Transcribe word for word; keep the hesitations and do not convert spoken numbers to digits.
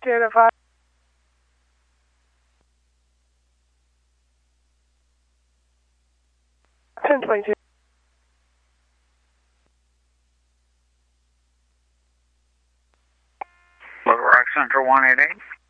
Sierra five. ten twenty-two. Little Rock Central one eight eight.